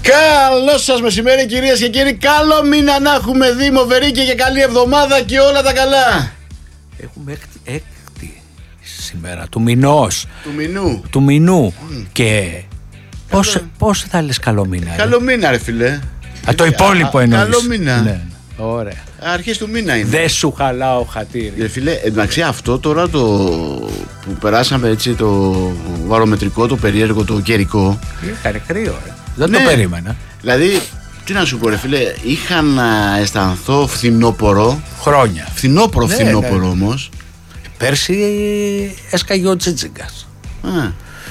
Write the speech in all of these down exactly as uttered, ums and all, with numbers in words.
Καλό σας μεσημέρι κυρίες και κύριοι. Καλό μήνα να έχουμε, Δήμο Βερίκη, και καλή εβδομάδα και όλα τα καλά. Έχουμε έκτη, έκτη σήμερα του μηνός. Του μηνού. Του μηνού. Mm. Και καλό... πώς, πώς θα λες καλό μήνα? Καλό μήνα ρε φίλε. Α, το υπόλοιπο εννοείς. Καλό μήνα. Ναι. Ωραία. Αρχές του μήνα είναι. Δεν σου χαλάω χατήρι. Ρε φίλε, εντάξει, αυτό τώρα το που περάσαμε έτσι, το βαρομετρικό, το περίεργο, το καιρικό. Είχανε κρύο, ρε. Δεν ναι. το περίμενα. Δηλαδή, τι να σου πω ρε φίλε, είχα να αισθανθώ φθινόπορο. Χρόνια. Φθινόπορο, ναι, φθινόπορο ναι. όμως. Πέρσι έσκαγε ο Τσίτσιγκας. Α,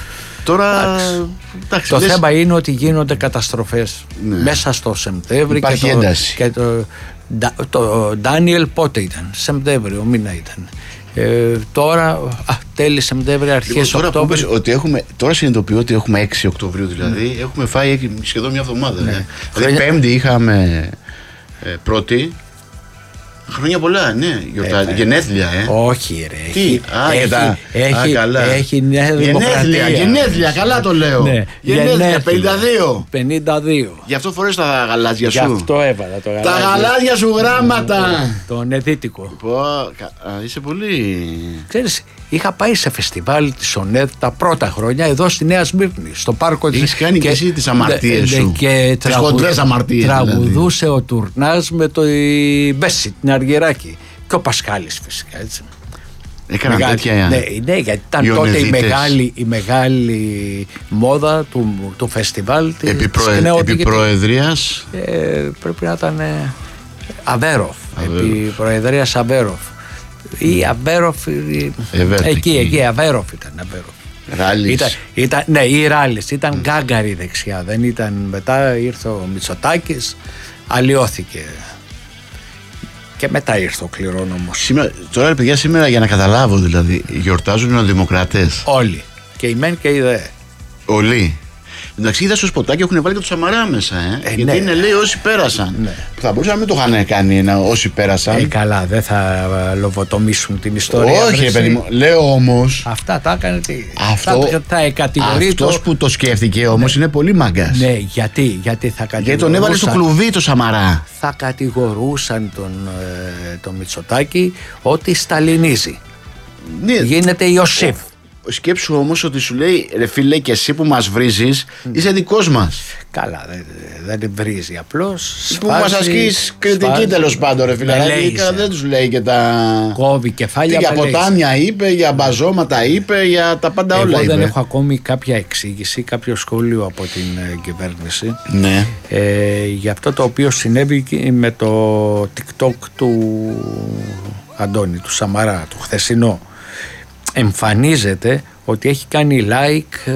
τώρα εντάξει, το λες... θέμα είναι ότι γίνονται καταστροφές ναι. μέσα στο Σεπτέμβρη. Υπάρχει και το, ένταση. Και το, το Ντάνιελ πότε ήταν? Σεπτέμβριο, μήνα ήταν. Ε, τώρα, α, τέλη Σεπτέμβρη, αρχές λοιπόν, Οκτώβρη. Τώρα, ότι έχουμε, τώρα συνειδητοποιώ ότι έχουμε έξι Οκτωβρίου, δηλαδή ναι. έχουμε φάει σχεδόν μια εβδομάδα. Ναι. Ναι. Δηλαδή Πέμπτη είχαμε ε, πρώτη. Χρόνια πολλά, ναι, γιορτά, ε, γενέθλια, ε. Όχι, ρε. Τι, έχει, α, έχει, τα, έχει, α, καλά. Έχει νέα δημοκρατία. Γενέθλια, γενέθλια, καλά το λέω. Ναι, γενέθλια, πενήντα δύο. πενήντα δύο. Γι' αυτό φορές τα γαλάζια σου. Γι' αυτό έβαλα το γαλάζια. Τα γαλάζια σου γράμματα. Τον εδίτικο. Πω, είσαι πολύ... Ξέρεις, είχα πάει σε φεστιβάλ της ΟΝΕΔ τα πρώτα χρόνια εδώ στη Νέα Σμύρνη, στο πάρκο της. Έχεις κάνει και εσύ τις αμαρτίες σου. Και τις χοντρές αμαρτίες. Τραγουδούσε δηλαδή ο Τουρνάς με το Μπέση, την Αργυράκη. Και ο Πασχάλης φυσικά, έτσι. Έκαναν τέτοια. Ναι, ναι, γιατί ήταν τότε η μεγάλη, η μεγάλη μόδα του, του φεστιβάλ της Επί προεδρίας. Ε, πρέπει να ήταν ε, Αβέροφ. Επί προεδρίας Αβέροφ. Ή Αβέροφ. Εκεί, εκεί, Αβέροφ ήταν. Αβέροφ. Ράλης. Ήταν, ήταν, ναι, ή Ράλης. Ήταν mm. γκάγκαρη δεξιά. Δεν ήταν. Μετά ήρθε ο Μητσοτάκης, αλλοιώθηκε. Και μετά ήρθε ο κληρόνομος. Σήμερα, τώρα παιδιά, σήμερα για να καταλάβω δηλαδή, γιορτάζουν οι δημοκράτες. Όλοι. Και οι μεν και οι δε. Όλοι. Εντάξει, είδα στο σποτάκι έχουν βάλει και το Σαμαρά μέσα. Ε, ε, γιατί ναι. είναι, λέει, όσοι πέρασαν. Ναι. Θα μπορούσαν να μην το είχαν κάνει ένα, όσοι πέρασαν. Ε, καλά, δεν θα λοβοτομήσουν την ιστορία. Όχι, παιδί μου. Λέω όμως. Αυτά τα έκανε. Τι. Αυτό, θα, θα εκατηγορεί. Αυτός το... που το σκέφτηκε όμως ναι. είναι πολύ μάγκας. Ναι, γιατί, γιατί θα κατηγορούσαν. Γιατί τον έβαλε στο κλουβί το Σαμαρά. Θα κατηγορούσαν τον, ε, τον Μητσοτάκη ότι σταλινίζει. Ναι. Γίνεται Ιωσήφ. Σκέψου όμως ότι σου λέει ρε φίλε, και εσύ που μας βρίζεις mm. είσαι δικός μας. Καλά, δεν, δεν βρίζει απλώς. Που μας ασκείς κριτική τέλος πάντων, ρε φίλε. Δεν τους λέει και τα. Κόβει κεφάλια. Για ποτάμια είπε, για μπαζώματα είπε, για τα πάντα. Εγώ όλα. Εγώ δεν είπε. έχω ακόμη κάποια εξήγηση, κάποιο σχόλιο από την ε, κυβέρνηση. Ναι. Ε, για αυτό το οποίο συνέβη με το TikTok του Αντώνη, του Σαμαρά, του χθεσινό. Εμφανίζεται ότι έχει κάνει like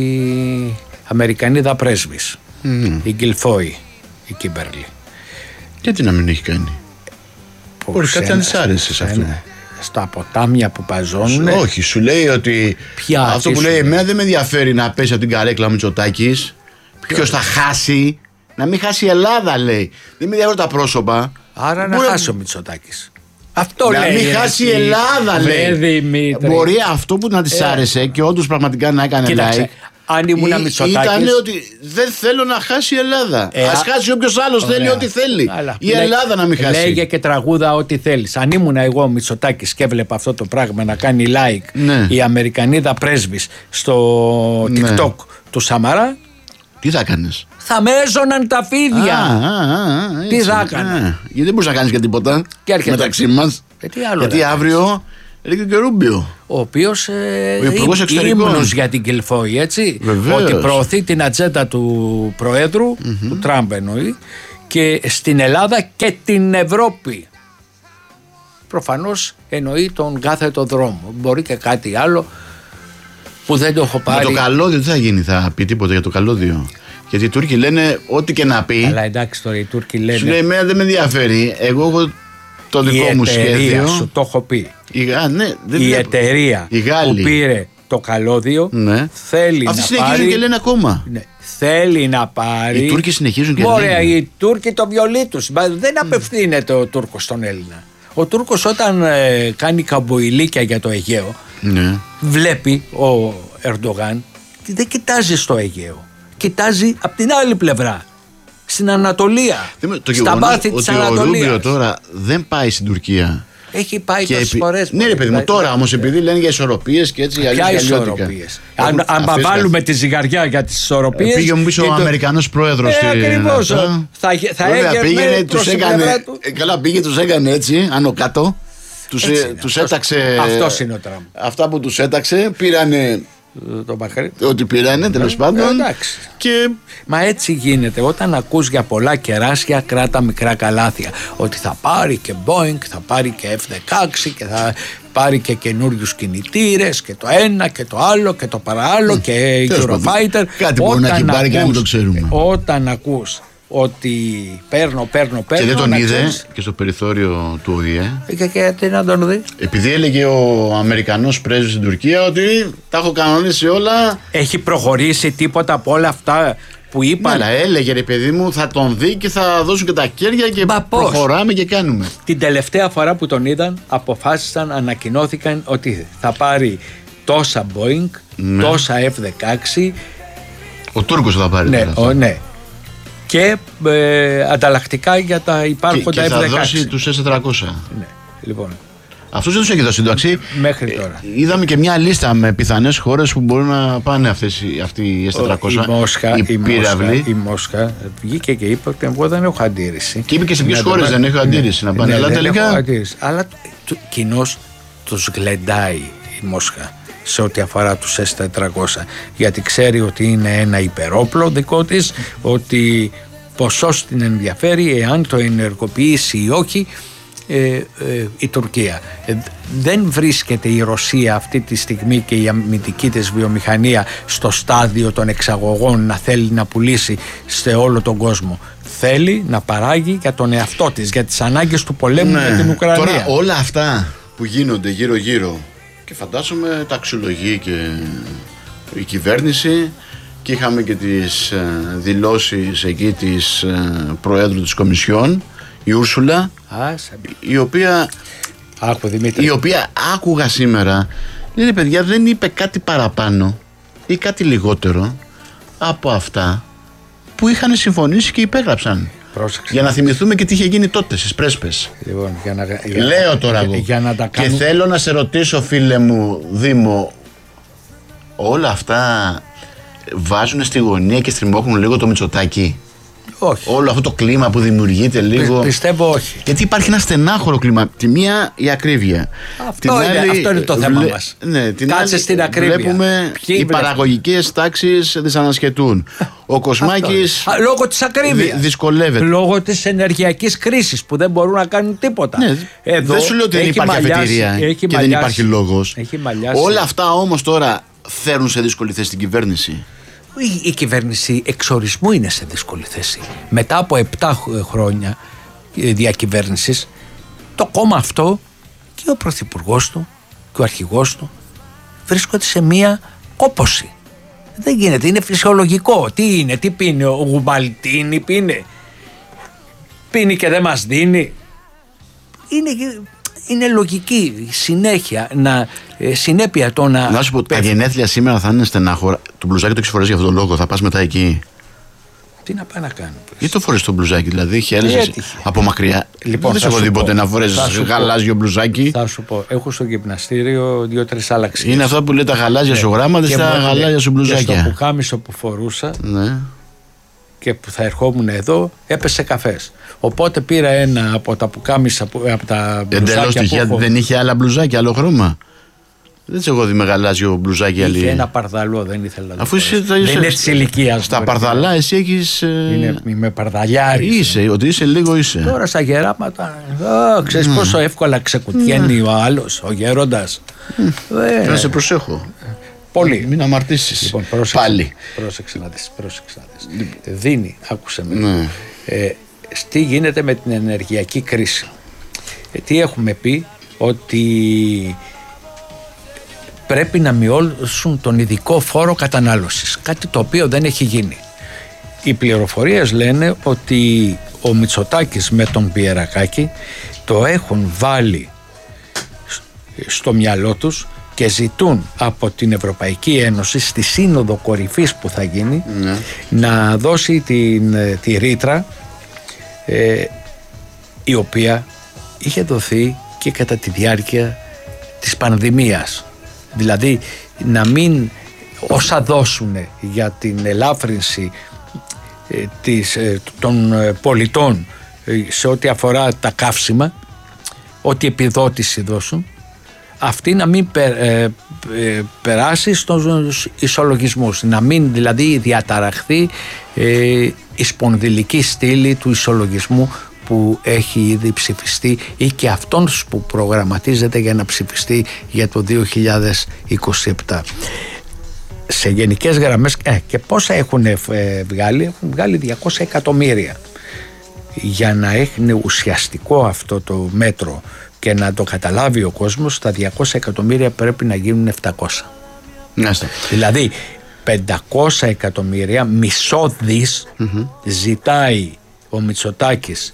η Αμερικανίδα πρέσβης, mm. η Γκιλφόη, η Κίμπερλι. Γιατί να μην έχει κάνει? Μπορεί κάτι να της άρεσε σε αυτό. Στα ποτάμια που παζώνουν. Όχι, σου λέει ότι ποια, αυτό που λέει εμένα δεν με ενδιαφέρει να πέσει από την καρέκλα Μητσοτάκης. Ποιος θα χάσει? Να μην χάσει η Ελλάδα, λέει. Δεν με ενδιαφέρουν τα πρόσωπα. Άρα να χάσει ο Μητσοτάκης. Αυτό να λέει. Να μην χάσει η Ελλάδα, λέει. Μπορεί αυτό που να της ε, άρεσε και όντως πραγματικά να έκανε κοίταξε, like. Αν ήμουν Μητσοτάκης. Ήταν ότι δεν θέλω να χάσει η Ελλάδα. Ε, Ας χάσει όποιος άλλος θέλει ό,τι θέλει. Αλλά, η λέ, Ελλάδα να μην χάσει. Λέγε και τραγούδα ό,τι θέλεις. Αν ήμουν εγώ Μητσοτάκης και έβλεπα αυτό το πράγμα να κάνει like ναι. η Αμερικανίδα πρέσβης στο TikTok ναι. του Σαμαρά. Τι θα κάνεις? Θα με έζωναν τα φίδια. Α, α, α, τι θα έκανα? Γιατί δεν μπορείς να κάνεις και τίποτα μεταξύ μας. Ε, τι άλλο γιατί αύριο έρχεται και Ρούμπιο. Ο οποίος ε, είναι ύμνος για την Γκιλφόη, έτσι. Βεβαίως. Ότι προωθεί την ατζέντα του Προέδρου, mm-hmm. του Τραμπ εννοεί, και στην Ελλάδα και την Ευρώπη. Προφανώς εννοεί τον κάθετο δρόμο. Μπορεί και κάτι άλλο που δεν το έχω πάρει. Με το καλώδιο τι θα γίνει, θα πει τίποτα για το καλώδιο? Γιατί οι Τούρκοι λένε ό,τι και να πει. Αλλά εντάξει τώρα οι Τούρκοι λένε. Σου λέει εμένα δεν με ενδιαφέρει. Εγώ έχω το δικό η μου σχέδιο. Σου το έχω πει. Η, α, ναι, δεν η βλέπω. εταιρεία η που πήρε το καλώδιο ναι. θέλει Αυτοί να συνεχίζουν πάρει. Και λένε ακόμα. Ναι, θέλει να πάρει. Οι Τούρκοι συνεχίζουν και Ωραία, λένε. οι Τούρκοι το βιολί τους. Δεν απευθύνεται ο Τούρκος στον Έλληνα. Ο Τούρκος όταν ε, κάνει καμποηλίκια για το Αιγαίο, ναι. βλέπει ο Ερντογάν και δεν κοιτάζει στο Αιγαίο. Κοιτάζει από την άλλη πλευρά στην Ανατολία. Το στα βάθη της Ανατολίας. Ο Ρούμπιο τώρα δεν πάει στην Τουρκία. Έχει πάει τόσες επί... φορές. Ναι, ρε παιδί μου, τώρα όμως επειδή λένε για ισορροπίες και έτσι. Ποια ισορροπίες? Αν, αν βάλουμε τη ζυγαριά για τις ισορροπίες. Πήγε μου πίσω ο το... Αμερικανός πρόεδρος. Ε, ακριβώς. Θα, θα έγερνε τους έκανε. Καλά, πήγε, τους έκανε έτσι, άνω κάτω. Τους, έτσι, τους αυτός, έταξε. Αυτός είναι ο Τραμπ. Αυτά που τους έταξε πήρανε. Το ότι πήρανε τέλος πάντων. Εντάξει. Και... Μα έτσι γίνεται. Όταν ακούς για πολλά κεράσια, κράτα μικρά καλάθια. Ότι θα πάρει και Boeing, θα πάρει και εφ δεκαέξι και θα πάρει και καινούριους κινητήρες και το ένα και το άλλο και το παραάλλο mm. και Eurofighter. Κάτι μπορεί να έχει πάρει και να μην το ξέρουμε. Όταν ακούς ότι παίρνω, παίρνω, παίρνω. Και δεν τον είδε ξέρεις... και στο περιθώριο του Ο Η Ε. Και, και τι να τον δει. Επειδή έλεγε ο Αμερικανός πρέσβης στην Τουρκία ότι τα έχω κανονίσει όλα. Έχει προχωρήσει τίποτα από όλα αυτά που είπαν. Ναι, αλλά έλεγε ρε παιδί μου, θα τον δει και θα δώσουν και τα κέρια και Μπα, προχωράμε και κάνουμε. Την τελευταία φορά που τον είδαν, αποφάσισαν, ανακοινώθηκαν ότι θα πάρει τόσα Boeing, ναι. τόσα εφ δεκαέξι. Ο Τούρκος θα πάρει. Ναι, ο, ναι. Και ε, ανταλλακτικά για τα υπάρχοντα εφ δεκαέξι. Και θα δώσει τους ες τετρακόσια. Ναι, λοιπόν. Αυτούς δεν τους έχει δώσει σύνταξη. Μέχρι τώρα. Ε, είδαμε και μια λίστα με πιθανές χώρες που μπορούν να πάνε αυτές, αυτοί οι ες τετρακόσια. Η Μόσχα, η, η, Μόσχα, η Μόσχα βγήκε και είπε ότι εγώ δεν έχω αντίρρηση. Και είπε και σε ποιες χώρες δεν έχω αντίρρηση ναι, να πάνε. Ναι, αλλά δεν τελικά. Έχω αντίρρηση. Αλλά κοινώς τους γλεντάει η Μόσχα σε ό,τι αφορά τους ες τετρακόσια. Γιατί ξέρει ότι είναι ένα υπερόπλο δικό της, ότι ποσός την ενδιαφέρει εάν το ενεργοποιήσει ή όχι ε, ε, η Τουρκία. Ε, δεν βρίσκεται η Ρωσία αυτή τη στιγμή και η αμυντική της βιομηχανία στο στάδιο των εξαγωγών να θέλει να πουλήσει σε όλο τον κόσμο. Θέλει να παράγει για τον εαυτό της, για τις ανάγκες του πολέμου ναι. με την Ουκρανία. Τώρα όλα αυτά που γίνονται γύρω γύρω και φαντάζομαι τα αξιολογεί και η κυβέρνηση. Και είχαμε και τις ε, δηλώσεις εκεί της ε, Προέδρου της Κομισιόν, η Ούρσουλα, η οποία, Άκου, η οποία άκουγα σήμερα, λέει παιδιά δεν είπε κάτι παραπάνω ή κάτι λιγότερο από αυτά που είχαν συμφωνήσει και υπέγραψαν. Πρόσεξε. Για να θυμηθούμε και τι είχε γίνει τότε στις πρέσπες. Λοιπόν, για να, για, Λέω τώρα εγώ. Για να τα κάνουν... Και θέλω να σε ρωτήσω φίλε μου Δήμο, όλα αυτά βάζουν στη γωνία και στριμώχνουν λίγο το Μητσοτάκη? Όχι. Όλο αυτό το κλίμα που δημιουργείται λίγο. Πι, πιστεύω όχι. Γιατί υπάρχει ένα στενάχωρο κλίμα. Τη μία η ακρίβεια. Αυτό, την είναι, άλλη, αυτό είναι το θέμα βλέ... μας. Ναι, την Κάτσε άλλη, στην ακρίβεια. Βλέπουμε Ποιοι οι παραγωγικές τάξεις δυσανασχετούν. Ο Κοσμάκης Α, λόγω της ακρίβειας. Δυ, δυσκολεύεται. Λόγω της ενεργειακής κρίσης που δεν μπορούν να κάνουν τίποτα. Ναι. Εδώ δεν σου λέω ότι δεν υπάρχει μαλλιάσει, αφετηρία και μαλλιάσει, δεν υπάρχει λόγος. Όλα αυτά όμως τώρα φέρουν σε δύσκολη θέση την κυβέρνηση. Η, η κυβέρνηση εξορισμού είναι σε δύσκολη θέση. Μετά από επτά χρόνια διακυβέρνησης, το κόμμα αυτό και ο πρωθυπουργός του και ο αρχηγός του βρίσκονται σε μία κόπωση. Δεν γίνεται, είναι φυσιολογικό. Τι είναι, τι πίνει ο Γουμπαλτίνη, πίνει. Πίνει και δεν μας δίνει. Είναι... Είναι λογική συνέχεια να ε, συνέπεια το να. Να σου πω, τα γενέθλια σήμερα θα είναι στενάχωρα. Το μπλουζάκι το έχεις φορέσει για αυτόν τον λόγο, θα πας μετά εκεί. Τι να πάει να κάνω. Γιατί το φορές το μπλουζάκι, δηλαδή χαίρεσαι από μακριά. Λοιπόν, δεν σε έχω δει ποτέ να φορέσεις γαλάζιο μπλουζάκι. Θα σου πω, έχω στο γυμναστήριο δύο-τρεις άλλαξες. Είναι αυτά που λέει τα γαλάζια ναι. σου γράμματα και στα γαλάζια σου μπλουζάκια. Και στο πουκάμισο που φορούσα. Ναι. Και που θα ερχόμουν εδώ, έπεσε καφές. Οπότε πήρα ένα από τα πουκάμισα, από τα μπλουζάκια. Εντελώς τυχαία, δεν είχε άλλα μπλουζάκια, άλλο χρώμα. Δεν σε έχω δει με γαλάζιο μπλουζάκι άλλη. Είχε ένα παρδαλό, δεν ήθελα να Αφού είσαι, δεν είσαι, είναι της ηλικίας. Στα παρδαλά εσύ έχεις... Είναι, είμαι παρδαλιάρης. Είσαι, ότι είσαι λίγο είσαι. Τώρα στα γεράματα, α, ξέρεις mm. πόσο εύκολα ξεκουτιένει mm. ο άλλος, ο γέροντας. Mm. Ε, να σε προσέχω. Πολύ. Μην αμαρτήσεις. Λοιπόν, πρόσεξε, πάλι. Πρόσεξε να δεις, πρόσεξε να δεις. Λοιπόν. Δίνει, άκουσε με. Ναι. Ε, τι γίνεται με την ενεργειακή κρίση. Ε, τι έχουμε πει, ότι πρέπει να μειώσουν τον ειδικό φόρο κατανάλωσης. Κάτι το οποίο δεν έχει γίνει. Οι πληροφορίες λένε ότι ο Μητσοτάκης με τον Πιερακάκη το έχουν βάλει στο μυαλό τους και ζητούν από την Ευρωπαϊκή Ένωση στη Σύνοδο Κορυφής που θα γίνει ναι. να δώσει την, τη ρήτρα ε, η οποία είχε δοθεί και κατά τη διάρκεια της πανδημίας. Δηλαδή να μην όσα δώσουν για την ελάφρυνση ε, της, ε, των πολιτών ε, σε ό,τι αφορά τα καύσιμα, ό,τι επιδότηση δώσουν, αυτή να μην πε, ε, ε, περάσει στους ισολογισμούς, να μην δηλαδή διαταραχθεί ε, η σπονδυλική στήλη του ισολογισμού που έχει ήδη ψηφιστεί ή και αυτόν που προγραμματίζεται για να ψηφιστεί για το δύο χιλιάδες είκοσι επτά. Σε γενικές γραμμές ε, και πόσα έχουν ε, βγάλει, έχουν βγάλει διακόσια εκατομμύρια. Για να έχει ουσιαστικό αυτό το μέτρο και να το καταλάβει ο κόσμος, τα διακόσια εκατομμύρια πρέπει να γίνουν επτακόσια. Νάστε. Δηλαδή πεντακόσια εκατομμύρια, μισό δις mm-hmm. ζητάει ο Μητσοτάκης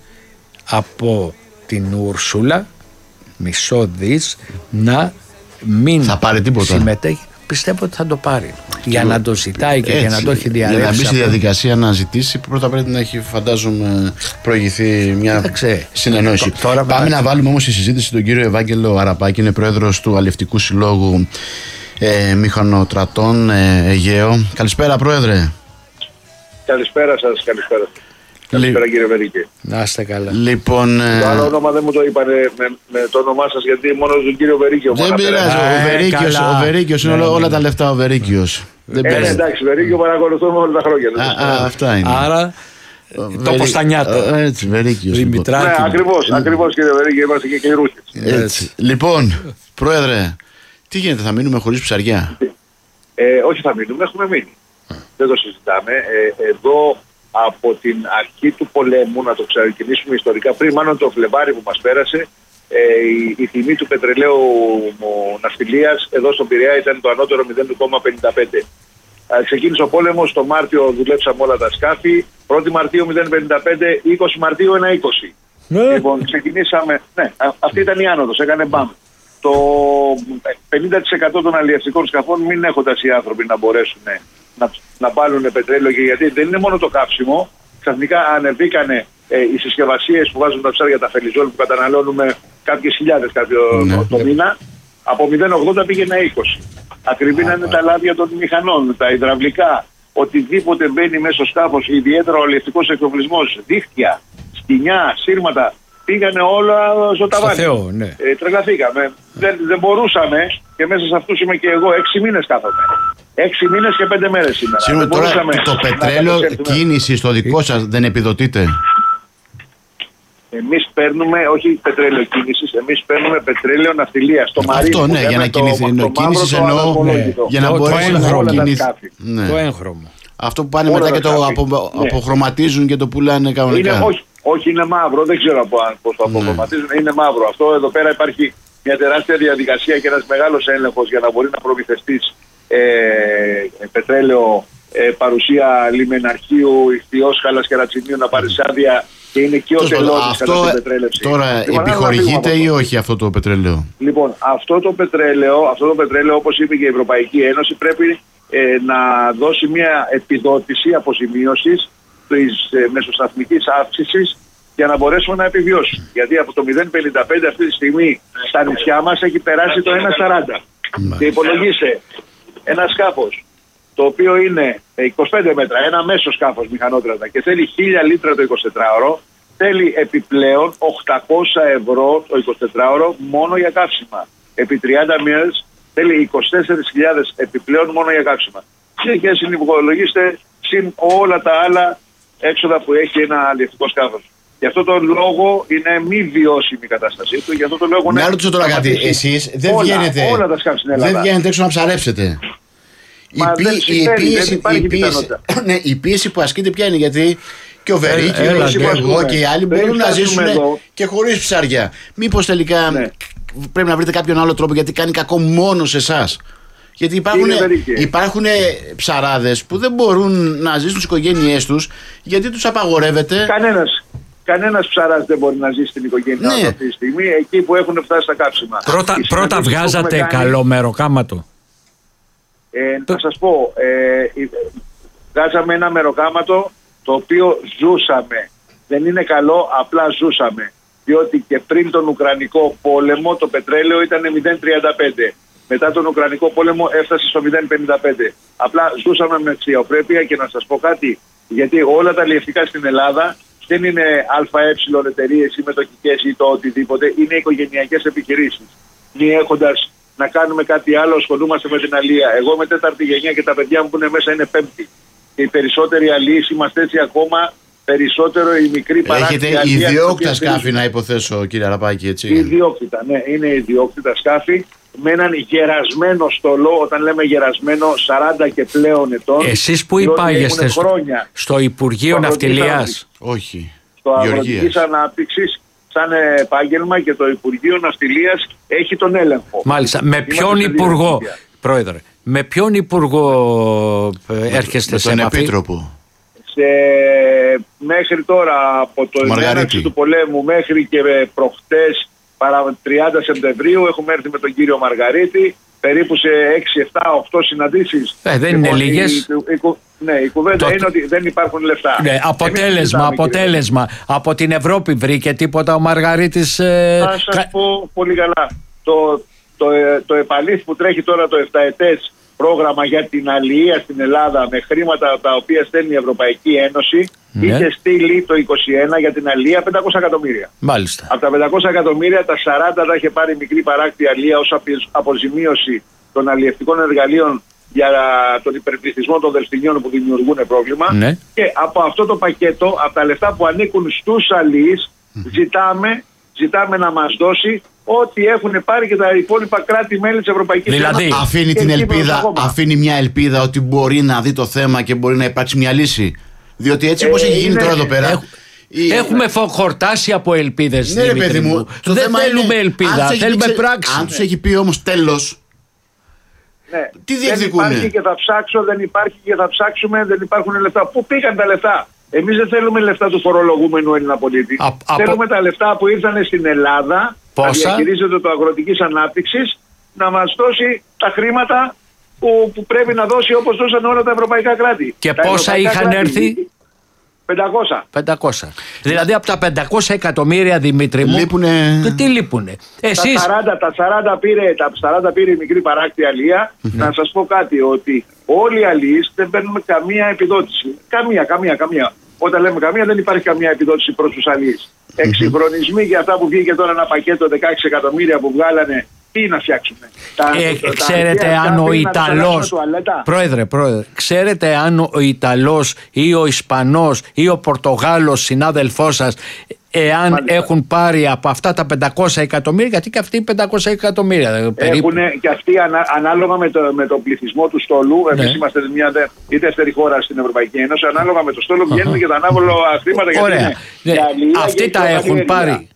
από την Ούρσουλα, μισό δις, να μην θα πάρει τίποτα. Συμμετέχει. Πιστεύω ότι θα το πάρει. Για να το ζητάει και έτσι, για να το έχει διαρρεύσει. Για να μπει στη διαδικασία να ζητήσει, πρώτα πρέπει να έχει, φαντάζομαι, προηγηθεί μια συνεννόηση. Τώρα πάμε να βάλουμε όμως στη συζήτηση τον κύριο Ευάγγελο Αραπάκη, είναι πρόεδρος του Αλευτικού Συλλόγου ε, Μηχανοτρατών ε, Αιγαίο. Καλησπέρα, πρόεδρε. Καλησπέρα σας, καλησπέρα. Καλησπέρα Λι... κύριε Βερίκη. Να είστε καλά. Λοιπόν, ε... το άλλο όνομα δεν μου το είπανε με, με το όνομά σας, γιατί μόνο τον κύριο Βερίκιο. Δεν πειράζει, ο Βερίκιος, ο Βερίκιος είναι ναι, όλα, όλα τα λεφτά ο Βερίκιος. Δεν ε, πειράζει. Εντάξει, Βερίκιο παρακολουθούμε όλα τα χρόνια. Α, α, αυτά είναι. Άρα το Ποστανιάτο. Έτσι, Βερίκιος. Ναι, ακριβώς, ακριβώς κύριε Βερίκιο, είμαστε και καιρούχες. Έτσι. Λοιπόν, πρόεδρε, τι γίνεται, θα μείνουμε χωρίς ψαριά? Ε, όχι θα μείνουμε, έχουμε μείνει. Δεν το συζητάμε. Ε, εδώ από την αρχή του πολέμου, να το ξεκινήσουμε ιστορικά, πριν μάλλον το Φλεβάρι που μας πέρασε, ε, η, η τιμή του πετρελαίου ναυτιλίας εδώ στον Πειραιά ήταν το ανώτερο μηδέν κόμμα πενήντα πέντε. Ε, ξεκίνησε ο πόλεμος, το Μάρτιο δουλέψαμε όλα τα σκάφη, πρώτη Μαρτίου μηδέν κόμμα πενήντα πέντε, είκοσι Μαρτίου ένα κόμμα είκοσι. Ναι. Λοιπόν, ξεκινήσαμε, ναι, αυτή ήταν η άνοδος, έκανε μπαμ. Το πενήντα τοις εκατό των αλλιευτικών σκαφών, μην έχοντας οι άνθρωποι να μπορέσουν να, να βάλουν πετρέλαιο, και γιατί δεν είναι μόνο το καύσιμο, ξαφνικά ανεβήκανε ε, οι συσκευασίες που βάζουν τα ψάρια, τα φελιζόλ που καταναλώνουμε κάποιες χιλιάδες κάποιο ναι, το ναι. μήνα, από μηδέν κόμμα ογδόντα πήγαινε είκοσι. Ακριβήνανε τα λάδια των μηχανών, τα υδραυλικά, οτιδήποτε μπαίνει μέσα στο σκάφος, ιδιαίτερα ο αλλιευτικός εξοπλισμός, δίχτυα, σκοινιά, σύρματα. Πήγανε όλα στο ταβάνι. Θεό, ναι. ε, τρελαθήκαμε. Δεν, δεν μπορούσαμε, και μέσα σε αυτούς είμαι και εγώ, έξι μήνες κάθομαι. Έξι μήνες και πέντε μέρες σήμερα. Σήμερα τώρα το πετρέλαιο κίνηση στο δικό σας δεν επιδοτείται? Εμείς παίρνουμε, όχι πετρέλαιο κίνησης, εμείς παίρνουμε πετρέλαιο ναυτιλίας. Το μαρίνο. Αυτό, ναι, για να κινηθεί. Το, κίνησης εννοώ, ναι, για να μπορέσει να κινηθεί. Ναι. Το έγχρωμο. Αυτό που πάνε όλα μετά και το απο, ναι. αποχρωματίζουν και το πουλάνε κανονικά. Είναι, όχι, όχι, είναι μαύρο, δεν ξέρω πώς το αποχρωματίζουν, ναι. είναι μαύρο. Αυτό εδώ πέρα υπάρχει μια τεράστια διαδικασία και ένας μεγάλος έλεγχος για να μπορεί να προμηθευτείς ε, πετρέλαιο, ε, παρουσία λιμεναρχείου, ιχθυός, χάλας και ρατσινίου, να πάρεις άδεια, και είναι και ο τελώνης κατά την πετρέλευση. Τώρα λοιπόν, επιχορηγείται ή όχι αυτό το πετρέλαιο? Λοιπόν, αυτό το πετρέλαιο, αυτό το πετρέλαιο, όπως είπε και η Ευρωπαϊκή Ένωση, πρέπει ε, να δώσει μια επιδότηση αποζημίωσης της ε, μεσοσταθμικής αύξησης για να μπορέσουμε να επιβιώσουμε. Γιατί από το μηδέν κόμμα πενήντα πέντε αυτή τη στιγμή στα νησιά μας έχει περάσει το ένα κόμμα σαράντα. Και υπολογίστε ένα σκάφος το οποίο είναι είκοσι πέντε μέτρα, ένα μέσο σκάφος μηχανότρατα, και θέλει χίλια λίτρα το εικοσιτετράωρο, θέλει επιπλέον οκτακόσια ευρώ το εικοσιτετράωρο μόνο για καύσιμα. Επί τριάντα μέρες θέλει είκοσι τέσσερις χιλιάδες επιπλέον μόνο για καύσιμα. Και συνυπολογίστε συν όλα τα άλλα έξοδα που έχει ένα αλλιευτικό σκάφος. Γι' αυτό τον λόγο είναι μη βιώσιμη η κατάστασή του. Γι' αυτό τον λόγο. Να ρωτήσω τώρα κάτι. Εσείς δεν όλα, βγαίνετε, όλα τα σκάφη στην Ελλάδα. Δεν βγαίνετε έξω να ψαρέψετε. Μα η, δεν η, πίεση, δεν η, πίεση, ναι, η πίεση που ασκείται ποια είναι? Γιατί και ο Βερίκιος και εγώ και οι άλλοι μπορούν να ζήσουν εδώ και χωρίς ψάρια. Μήπως τελικά ναι. πρέπει να βρείτε κάποιον άλλο τρόπο, γιατί κάνει κακό μόνο σε εσάς? Γιατί υπάρχουν, υπάρχουν ψαράδες που δεν μπορούν να ζήσουν στις οικογένειές τους, γιατί τους απαγορεύεται. Κανένας. Κανένας ψαράς δεν μπορεί να ζει στην οικογένειά ναι. αυτή τη στιγμή, εκεί που έχουν φτάσει τα κάψιμα. Πρώτα, πρώτα βγάζατε κάνει, καλό μεροκάματο. Ε, το... Να σας πω, ε, βγάζαμε ένα μεροκάματο το οποίο ζούσαμε. Δεν είναι καλό, απλά ζούσαμε. Διότι και πριν τον Ουκρανικό πόλεμο το πετρέλαιο ήταν μηδέν κόμμα τριάντα πέντε. Μετά τον Ουκρανικό πόλεμο έφτασε στο μηδέν κόμμα πενήντα πέντε. Απλά ζούσαμε με αξιοπρέπεια και να σας πω κάτι, γιατί όλα τα αλλιευτικά στην Ελλάδα δεν είναι ΑΕ εταιρείες ή μετοχικές ή το οτιδήποτε, είναι οικογενειακές επιχειρήσεις. Μη έχοντας να κάνουμε κάτι άλλο, ασχολούμαστε με την αλία. Εγώ είμαι τέταρτη γενιά και τα παιδιά μου που είναι μέσα είναι πέμπτη. Και οι περισσότεροι αλίες είμαστε έτσι ακόμα. Περισσότερο η μικρή παράκτια. Έχετε ιδιόκτητα σκάφη, να υποθέσω, κύριε Αραπάκη, έτσι. Ιδιόκτητα, ναι, είναι ιδιόκτητα σκάφη με έναν γερασμένο στολό. Όταν λέμε γερασμένο, σαράντα και πλέον ετών. Εσείς που υπάγεστε στο, στο Υπουργείο στο Ναυτιλίας? Όχι. Στο Αγροτικής Ανάπτυξης, σαν επάγγελμα, και το Υπουργείο Ναυτιλίας έχει τον έλεγχο. Μάλιστα. Με ποιον Υπουργό, Πρόεδρε, με ποιον Υπουργό έρχεστε σε επαφή? Τον Επίτροπο. Σε, μέχρι τώρα από το έναρξη του πολέμου μέχρι και προχτές παρά τριάντα Σεπτεμβρίου έχουμε έρθει με τον κύριο Μαργαρίτη περίπου σε έξι, επτά, οκτώ συναντήσεις. Ε, δεν είναι λίγες. Η, η, η, ναι, η κουβέντα το... είναι ότι δεν υπάρχουν λεφτά. Ναι, αποτέλεσμα, Εμείς αποτέλεσμα. Κύριε. Από την Ευρώπη βρήκε τίποτα ο Μαργαρίτης? Ε... Θα σας Κα... πω πολύ καλά. Το, το, το, το επαλήθ που τρέχει τώρα το επταετές πρόγραμμα για την αλληλεία στην Ελλάδα με χρήματα τα οποία στέλνει η Ευρωπαϊκή Ένωση, ναι, είχε στείλει το είκοσι ένα για την αλληλεία πεντακόσια εκατομμύρια. Μάλιστα. Από τα πεντακόσια εκατομμύρια, τα σαράντα τα είχε πάρει η μικρή παράκτη αλληλεία ως αποζημίωση των αλλιευτικών εργαλείων για τον υπερπληθυσμό των δελφινιών που δημιουργούν πρόβλημα. Ναι. Και από αυτό το πακέτο, από τα λεφτά που ανήκουν στους αλληλείς, mm-hmm. ζητάμε, ζητάμε να μας δώσει ό,τι έχουν πάρει και τα υπόλοιπα κράτη-μέλη της Ευρωπαϊκής Ένωσης. Δηλαδή, αφήνει την ελπίδα, αφήνει μια ελπίδα ότι μπορεί να δει το θέμα και μπορεί να υπάρξει μια λύση. Διότι έτσι όπως ε, έχει γίνει είναι... τώρα εδώ πέρα. Έχ... Η... Έχουμε χορτάσει από ελπίδες. Ναι, ρε παιδί μου. Το δεν θέλουμε είναι... ελπίδα, θέλουμε πει... πράξη. Αν τους έχει πει όμως τέλος. Ναι. Τι διεκδικούνε? Δεν υπάρχει και θα ψάξω, δεν υπάρχει και θα ψάξουμε, δεν υπάρχουν λεφτά. Πού πήγαν τα λεφτά? Εμείς δεν θέλουμε λεφτά του φορολογούμενου Έλληνα πολίτη. Α, θέλουμε από... τα λεφτά που ήρθαν στην Ελλάδα. Πόσα? Να διαχειρίζεται το Αγροτικής Ανάπτυξης, να μας δώσει τα χρήματα που, που πρέπει να δώσει όπως δώσαν όλα τα ευρωπαϊκά κράτη. Και τα πόσα είχαν κράτη, έρθει? πεντακόσια. πεντακόσια. Δηλαδή από τα πεντακόσια εκατομμύρια, Δημήτρη μου, λείπουνε... το τι λείπουνε? Εσείς... Τα σαράντα, τα σαράντα πήρε, τα σαράντα πήρε η μικρή παράκτη αλία. Mm-hmm. Να σας πω κάτι, ότι όλοι οι αλίες δεν παίρνουμε καμία επιδότηση. Καμία, καμία, καμία. Όταν λέμε καμία, δεν υπάρχει καμία επιδότηση προς τους αλίες. Mm-hmm. Εξυγχρονισμοί για αυτά που βγήκε τώρα ένα πακέτο δεκαέξι εκατομμύρια που βγάλανε, τι να φτιάξουμε? Ε, τα, ξέρετε τα αν ο Ιταλός, πρόεδρε, πρόεδρε, ξέρετε αν ο Ιταλός ή ο Ισπανός ή ο Πορτογάλος συνάδελφός σας, εάν Μάλιστα. έχουν πάρει από αυτά τα πεντακόσια εκατομμύρια, γιατί και αυτοί πεντακόσια εκατομμύρια περίπου. Έχουν και αυτοί ανα, ανάλογα με, το, με τον πληθυσμό του στόλου, ναι. Εμείς είμαστε μια δε, η δεύτερη χώρα στην Ευρωπαϊκή Ένωση, ανάλογα με το στόλο βγαίνουν και τα ανάβολα χρήματα. Ωραία. Ναι. Αυτοί τα έχουν πάρει.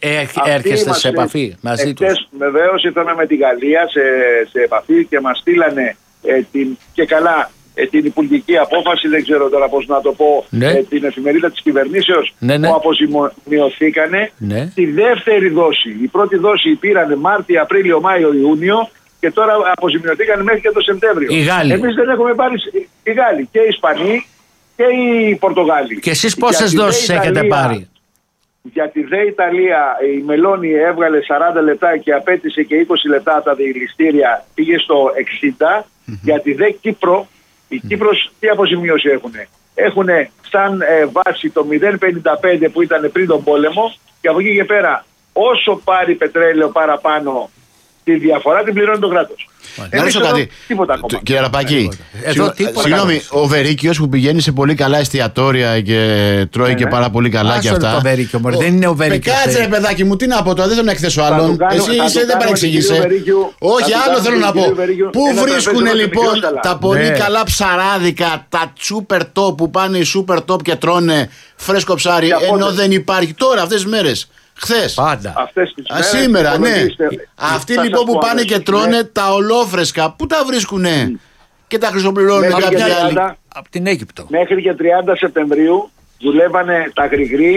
Έρχεστε σε επαφή μαζί τους? Βεβαίως ήρθαμε με τη Γαλλία σε, σε επαφή και μας στείλανε ε, την, και καλά ε, την υπουργική απόφαση, δεν ξέρω τώρα πώς να το πω, ναι. ε, την εφημερίδα της κυβερνήσεως, ναι, ναι. που αποζημιωθήκανε, ναι. τη δεύτερη δόση. Η πρώτη δόση πήρανε Μάρτιο, Απρίλιο, Μάιο, Ιούνιο και τώρα αποζημιωθήκανε μέχρι και το Σεπτέμβριο. Οι Γάλλοι. Εμείς δεν έχουμε πάρει, οι Γάλλοι και οι Ισπανοί και οι Πορτογάλοι. Και εσείς πόσες δόσεις έχετε πάρει? Για τη ΔΕ Ιταλία η Μελώνη έβγαλε σαράντα λεπτά και απέτησε και είκοσι λεπτά από τα διελιστήρια, πήγε στο εξήντα. Mm-hmm. Για τη ΔΕ Κύπρο, η mm-hmm. Κύπρος τι αποζημίωση έχουνε? Έχουνε σαν ε, βάση το μηδέν κόμμα πενήντα πέντε που ήταν πριν τον πόλεμο και από εκεί και πέρα όσο πάρει πετρέλαιο παραπάνω τη διαφορά την πληρώνει το κράτος. Να ρωτήσω κάτι. Τίποτα ακόμα. Κύριε Αραπάκη, συγγνώμη, ο Βερίκιος που πηγαίνει σε πολύ καλά εστιατόρια και τρώει ναι, και πάρα πολύ καλά και αυτά. Το Βερίκιο, ο... δεν είναι ο Βερίκιος. Κάτσε ρε παιδάκι μου, τι να πω τώρα, δεν θέλω να εκθέσω άλλον. Εσύ είσαι, δεν παρεξηγείσαι. Όχι, άλλο θέλω να πω. Πού βρίσκουν λοιπόν τα πολύ καλά ψαράδικα, τα super top που πάνε οι super top και τρώνε φρέσκο ψάρι, ενώ δεν υπάρχει τώρα αυτές τις μέρες? Χθες. Πάντα. Αυτές τις μέρες, σήμερα, ναι. Αυτοί λοιπόν που πάνε και τρώνε ναι. τα ολόφρεσκα, πού τα βρίσκουνε? Mm. Και τα χρυσοπληρώνουν κάποιοι άλλοι. Από την Αίγυπτο. Μέχρι και τριάντα Σεπτεμβρίου δουλεύανε τα γρηγροί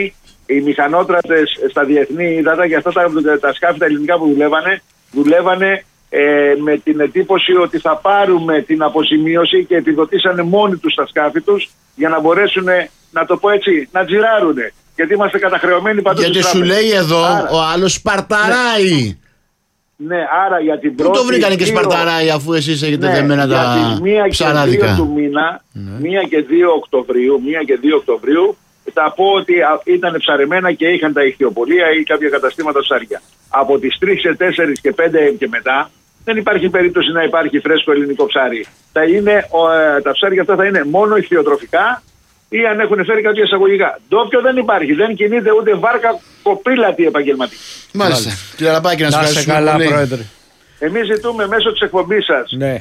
οι μηχανότρατες στα διεθνή ύδατα και αυτά τα, τα σκάφη τα ελληνικά που δουλεύανε, δουλεύανε ε, με την εντύπωση ότι θα πάρουμε την αποζημίωση και επιδοτήσανε μόνοι τους τα σκάφη τους για να μπορέσουν, να το πω έτσι, να τζιράρουν. Γιατί είμαστε καταχρεωμένοι παντού. Γιατί σου λέει εδώ άρα, ο άλλος σπαρταράει. Ναι, άρα για την πρώτη. Πού το βρήκανε και σπαρταράει αφού εσείς έχετε ναι, δεμένα τα ψαράδικα. Για τις μία και δύο του μήνα, ναι. μία και δύο Οκτωβρίου, μία και δύο Οκτωβρίου, θα πω ότι ήταν ψαρεμένα και είχαν τα ηχθειοπολία ή κάποια καταστήματα ψάρια. Από τις τρεις και τέσσερις και πέντε και μετά δεν υπάρχει περίπτωση να υπάρχει φρέσκο ελληνικό ψάρι. Θα είναι, τα ψάρια αυτά θα είναι μόνο ηχθειοτροφικά ή αν έχουν φέρει κάποια εισαγωγικά. Ντόπιο δεν υπάρχει. Δεν κινείται ούτε βάρκα κοπήλατη επαγγελματική. Μάλιστα. Κύριε Ραπάκη, να σας ευχαριστούμε καλά, πολύ. Πρόεδρε. Εμείς ζητούμε μέσω της εκπομπής σας, ναι.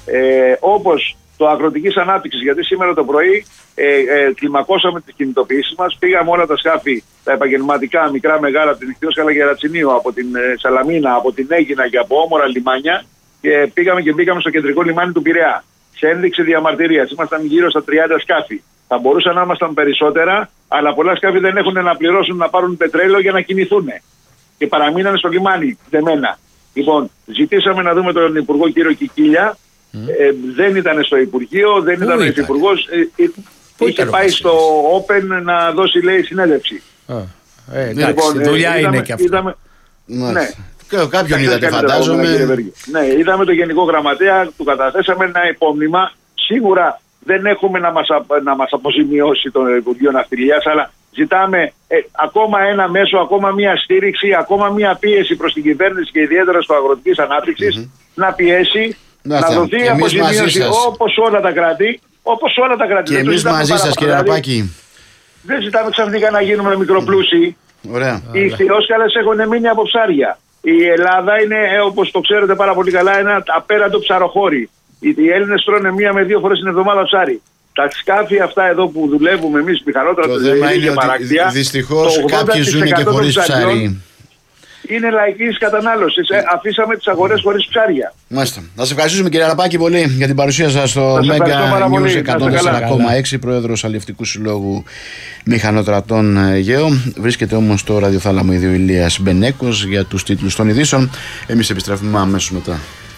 ε, όπως το Αγροτικής Ανάπτυξης, γιατί σήμερα το πρωί ε, ε, κλιμακώσαμε τις κινητοποιήσεις μας, πήγαμε όλα τα σκάφη, τα επαγγελματικά, μικρά, μεγάλα, από την Ιχθύος Καλαγερατσινίου, από την ε, Σαλαμίνα, από την Αίγινα και από όμορα λιμάνια και πήγαμε και μπήκαμε στο κεντρικό λιμάνι του Πειραιά. Σε ένδειξη διαμαρτυρίας. Ήμασταν γύρω στα τριάντα σκάφη. Θα μπορούσαν να ήμασταν περισσότερα, αλλά πολλά σκάφη δεν έχουν να πληρώσουν να πάρουν πετρέλαιο για να κινηθούν. Και παραμείνανε στο λιμάνι, δεμένα. Λοιπόν, ζητήσαμε να δούμε τον Υπουργό κύριο Κικίλια. Mm. Ε, δεν ήταν στο Υπουργείο, δεν Πού ήταν ο ήταν? Υπουργός. Ε, ε, είχε πάει στο Open να δώσει, λέει, συνέντευξη. Oh. Ε, εντάξει, λοιπόν, δουλειά ε, είναι είδαμε, και αυτό. είδαμε, ναι. Κάποιον είδατε, φαντάζομαι. Ναι, είδαμε τον Γενικό Γραμματέα, του καταθέσαμε ένα υπόμνημα. Σίγουρα δεν έχουμε να μας, να μας αποζημιώσει το Υπουργείο Ναυτιλίας, αλλά ζητάμε ε, ακόμα ένα μέσο, ακόμα μια στήριξη, ακόμα μια πίεση προς την κυβέρνηση και ιδιαίτερα στο Αγροτικής Ανάπτυξης mm-hmm. να πιέσει, να, να δοθεί αποζημίωση όπως όλα τα κράτη. Όπως όλα τα κράτη. Και εμείς μαζί σας, κύριε Ραπάκη. Δεν ζητάμε ξαφνικά να γίνουμε μικροπλούσιοι. Ωραία. Οι ιχθυόσκαλες έχουν μείνει από ψάρια. Η Ελλάδα είναι, όπως το ξέρετε πάρα πολύ καλά, ένα απέραντο ψαροχώρι. Οι Έλληνες τρώνε μία με δύο φορές την εβδομάδα ψάρι. Τα σκάφη αυτά εδώ που δουλεύουμε εμείς, μηχανότρατες και παρακτία, δυστυχώς κάποιοι ζουν και χωρίς ψάρι. Είναι λαϊκής κατανάλωσης. Ε, αφήσαμε τις αγορές χωρίς ψάρια. Μάλιστα. Να σας ευχαριστήσουμε, κύριε Ραπάκη, πολύ για την παρουσία σας στο Mega News εκατόν τέσσερα κόμμα έξι, πρόεδρος Αλλιευτικού Συλλόγου Μηχανοτρατών Αιγαίο. Βρίσκεται όμως στο ραδιοθάλαμο ίδιο Ηλίας Μπενέκος για τους τίτλους των ειδήσεων. Εμείς επιστρέφουμε αμέσως μετά.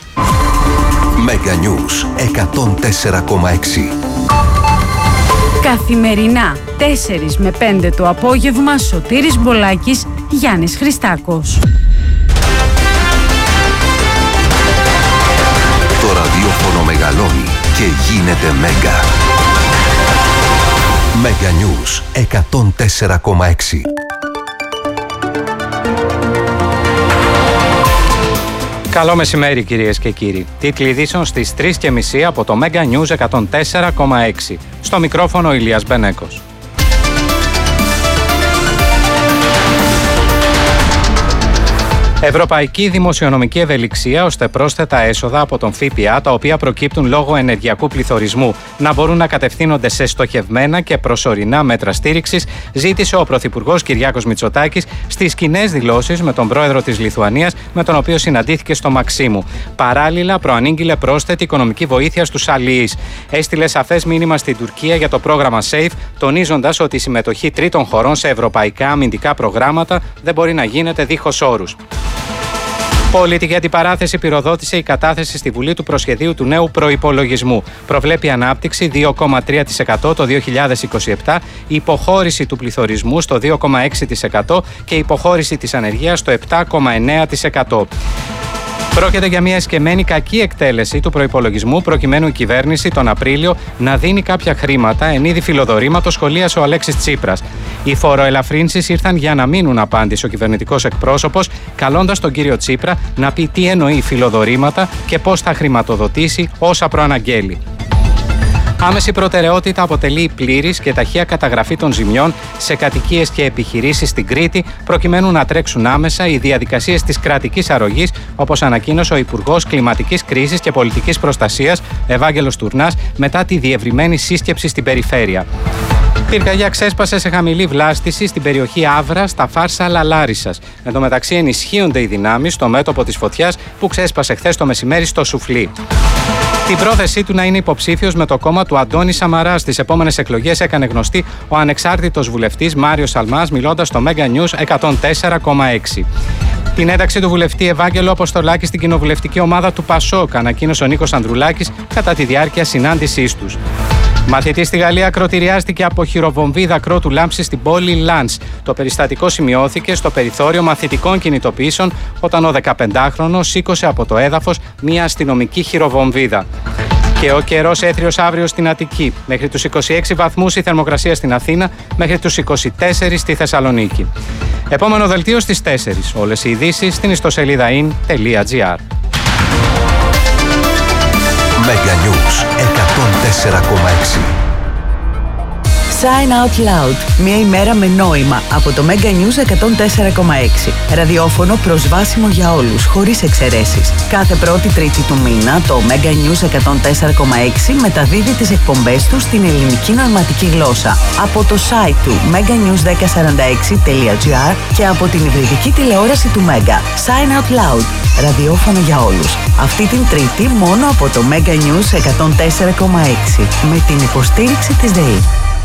Mega News εκατόν τέσσερα κόμμα έξι. Καθημερινά τέσσερις με πέντε το απόγευμα, Σωτήρης Μπολάκης, Γιάννης Χριστάκος. Το ραδιόφωνο μεγαλώνει και γίνεται Μέγκα. Mega News εκατόν τέσσερα κόμμα έξι. Καλό μεσημέρι, κυρίες και κύριοι. Τίτλοι ειδήσεων στις τρεις και μισή από το Mega News εκατόν τέσσερα κόμμα έξι. Στο μικρόφωνο Ηλίας Μπενέκος. Ευρωπαϊκή δημοσιονομική ευελιξία ώστε πρόσθετα έσοδα από τον ΦΠΑ, τα οποία προκύπτουν λόγω ενεργειακού πληθωρισμού, να μπορούν να κατευθύνονται σε στοχευμένα και προσωρινά μέτρα στήριξης, ζήτησε ο Πρωθυπουργός Κυριάκος Μητσοτάκης στις κοινές δηλώσεις με τον πρόεδρο της Λιθουανίας, με τον οποίο συναντήθηκε στο Μαξίμου. Παράλληλα, προανήγγειλε πρόσθετη οικονομική βοήθεια στους αλληλείς. Έστειλε σαφές μήνυμα στην Τουρκία για το πρόγραμμα SAFE, τονίζοντας ότι η συμμετοχή τρίτων χωρών σε ευρωπαϊκά αμυντικά προγράμματα δεν μπορεί να γίνεται δίχως όρους. Πολιτική αντιπαράθεση πυροδότησε η κατάθεση στη Βουλή του προσχεδίου του νέου προϋπολογισμού. Προβλέπει ανάπτυξη δύο κόμμα τρία τοις εκατό το δύο χιλιάδες είκοσι επτά, υποχώρηση του πληθωρισμού στο δύο κόμμα έξι τοις εκατό και υποχώρηση της ανεργίας στο επτά κόμμα εννέα τοις εκατό. Πρόκειται για μια εσκεμμένη κακή εκτέλεση του προϋπολογισμού, προκειμένου η κυβέρνηση τον Απρίλιο να δίνει κάποια χρήματα εν είδη φιλοδορήματος, σχολίασε ο Αλέξης Τσίπρας. Οι φοροελαφρύνσεις ήρθαν για να μείνουν, απάντησε ο κυβερνητικός εκπρόσωπος, καλώντας τον κύριο Τσίπρα να πει τι εννοεί φιλοδορήματα και πώς θα χρηματοδοτήσει όσα προαναγγέλει. Άμεση προτεραιότητα αποτελεί η πλήρης και ταχεία καταγραφή των ζημιών σε κατοικίες και επιχειρήσεις στην Κρήτη, προκειμένου να τρέξουν άμεσα οι διαδικασίες της κρατικής αρρωγής, όπως ανακοίνωσε ο Υπουργός Κλιματικής Κρίσης και Πολιτικής Προστασίας, Ευάγγελος Τουρνάς, μετά τη διευρυμένη σύσκεψη στην περιφέρεια. Πυρκαγιά ξέσπασε σε χαμηλή βλάστηση στην περιοχή Άβρα, στα Φάρσαλα Λάρισσας. Εν τω μεταξύ, ενισχύονται οι δυνάμεις στο μέτωπο της φωτιάς που ξέσπασε χθες το μεσημέρι στο Σουφλί. Την πρόθεσή του να είναι υποψήφιος με το κόμμα του Αντώνη Σαμαρά στις επόμενες εκλογές έκανε γνωστή ο ανεξάρτητος βουλευτής Μάριος Σαλμάς, μιλώντας στο Mega News εκατόν τέσσερα κόμμα έξι. Την ένταξη του βουλευτή Ευάγγελο Αποστολάκη στην κοινοβουλευτική ομάδα του Πασόκ ανακοίνωσε ο Νίκος Ανδρουλάκης κατά τη διάρκεια συνάντησής τους. Μαθητής στη Γαλλία ακροτηριάστηκε από χειροβομβίδα κρότου λάμψη στην πόλη Λαντς. Το περιστατικό σημειώθηκε στο περιθώριο μαθητικών κινητοποιήσεων όταν ο δεκαπεντάχρονος σήκωσε από το έδαφος μια αστυνομική χειροβομβίδα. Και ο καιρός έθριος αύριο στην Αττική. Μέχρι τους είκοσι έξι βαθμούς η θερμοκρασία στην Αθήνα, μέχρι τους είκοσι τέσσερα στη Θεσσαλονίκη. Επόμενο δελτίο στις τέσσερις. Όλες οι ειδήσεις στην ιστοσελίδα in τελεία gr. Mega News εκατόν τέσσερα κόμμα έξι. Sign Out Loud. Μια ημέρα με νόημα από το Mega News εκατόν τέσσερα κόμμα έξι. Ραδιόφωνο προσβάσιμο για όλους, χωρίς εξαιρέσεις. Κάθε πρώτη τρίτη του μήνα το Mega News εκατόν τέσσερα κόμμα έξι μεταδίδει τις εκπομπές του στην ελληνική νοηματική γλώσσα από το site του meganews δέκα σαράντα έξι τελεία gr και από την υβριδική τηλεόραση του Mega. Sign Out Loud. Ραδιόφωνο για όλους. Αυτή την τρίτη μόνο από το Mega News εκατόν τέσσερα κόμμα έξι με την υποστήριξη της ΔΕΗ.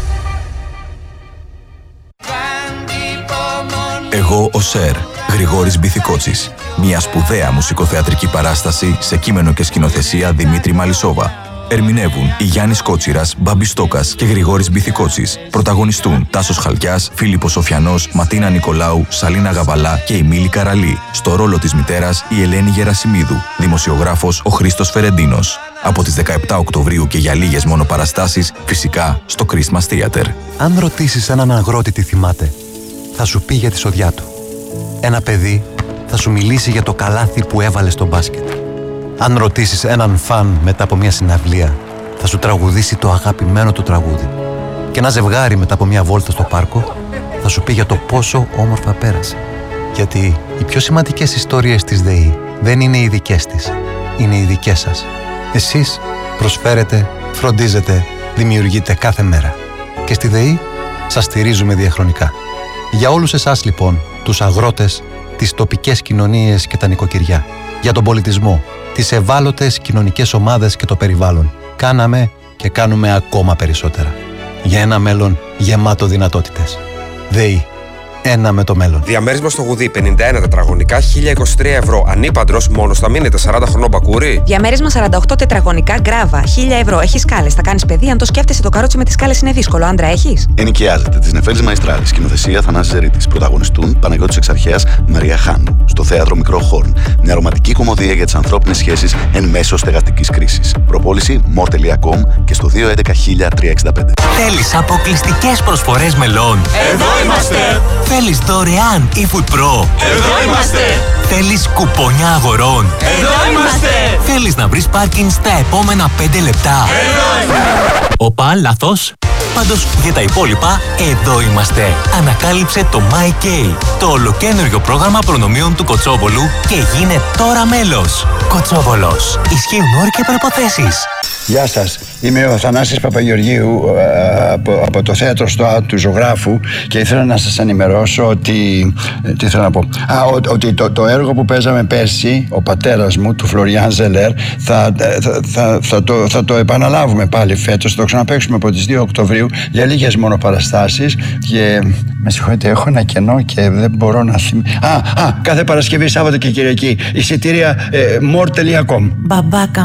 Εγώ ο Σερ, Γρηγόρης Μπιθικότσης. Μια σπουδαία μουσικοθεατρική παράσταση σε κείμενο και σκηνοθεσία Δημήτρη Μαλισσόβα. Ερμηνεύουν η Γιάννης Κότσιρας, Μπάμπης Στόκας και Γρηγόρης Μπιθικότσης. Πρωταγωνιστούν Τάσος Χαλκιάς, Φίλιππος Σοφιανός, Ματίνα Νικολάου, Σαλίνα Γαβαλά και η Μίλη Καραλή. Στο ρόλο της μητέρας η Ελένη Γερασιμίδου. Δημοσιογράφος ο Χρήστος Φερεντίνος. Από τις δεκαεπτά Οκτωβρίου και για λίγες μόνο παραστάσεις, φυσικά στο Christmas Theater. Αν ρωτήσεις έναν αγρότη τι θυμάται, θα σου πει για τη σοδιά του. Ένα παιδί θα σου μιλήσει για το καλάθι που έβαλε στο μπάσκετ. Αν ρωτήσεις έναν φαν μετά από μια συναυλία, θα σου τραγουδήσει το αγαπημένο του τραγούδι. Και ένα ζευγάρι μετά από μια βόλτα στο πάρκο θα σου πει για το πόσο όμορφα πέρασε. Γιατί οι πιο σημαντικές ιστορίες της ΔΕΗ δεν είναι οι δικές της, είναι οι δικές σας. Εσείς προσφέρετε, φροντίζετε, δημιουργείτε κάθε μέρα. Και στη ΔΕΗ σας στηρίζουμε διαχρονικά. Για όλους εσάς λοιπόν, τους αγρότες, τις τοπικές κοινωνίες και τα νοικοκυριά, για τον πολιτισμό, τις ευάλωτες κοινωνικές ομάδες και το περιβάλλον, κάναμε και κάνουμε ακόμα περισσότερα. Για ένα μέλλον γεμάτο δυνατότητες. ΔΕΗ. Ένα με το μέλλον. Διαμέρισμα στο Γουδί, πενήντα ένα τετραγωνικά, χίλια είκοσι τρία ευρώ. Ανήπαντρος, μόνο θα μείνετε, σαράντα χρονών μπακούρι. Διαμέρισμα σαράντα οκτώ τετραγωνικά, Γκράβα, χίλια ευρώ. Έχεις σκάλες. Θα κάνεις παιδί, αν το σκέφτεσαι το καρότσι με τις σκάλες είναι δύσκολο. Άντρα έχεις. Ενοικιάζεται της Νεφέλης Μαϊστράλης. Σκηνοθεσία Θανάσης Ζερίτης. Πρωταγωνιστούν Παναγιώτης Εξαρχέας, Μαρία Χάνου. Στο θέατρο Μικρό Χόρν. Μια ρομαντική κομμωδία για τις ανθρώπινες σχέσεις εν μέσω στεγαστικής κρίσης. Προπόληση more τελεία com και στο δύο έντεκα χίλια τριακόσια εξήντα πέντε. Θέλεις αποκλειστικές προσφορές μελών? Εδώ είμαστε! Θέλεις δωρεάν eFood Pro? Εδώ είμαστε! Θέλεις κουπόνια αγορών? Εδώ είμαστε! Θέλεις να βρεις πάρκινγκ στα επόμενα πέντε λεπτά? Εδώ είμαστε! Οπα, λάθος. Πάντως για τα υπόλοιπα, εδώ είμαστε. Ανακάλυψε το MyK, το ολοκαίνουργιο πρόγραμμα προνομίων του Κοτσόβολου και γίνε τώρα μέλος. Κοτσόβολος. Ισχύουν όροι και προϋποθέσεις. Γεια σας, είμαι ο Θανάσης Παπαγεωργίου από, από το θέατρο στο ΑΤ του Ζωγράφου και ήθελα να σας ενημερώσω ότι, τι ήθελα να πω, Α, ότι το, το έργο που παίζαμε πέρσι, ο πατέρας μου, του Φλωριάν Ζελέρ, θα, θα, θα, θα, το, θα το επαναλάβουμε πάλι φέτος, θα το ξαναπαίξουμε από τις δύο Οκτωβρίου για λίγες μόνο παραστάσεις και με συγχωρείτε, έχω ένα κενό και δεν μπορώ να θυμηθώ. Α, α, κάθε Παρασκευή, Σάββατο και Κυριακή, εισιτήρια ε, more τελεία com. Μπαμπάκα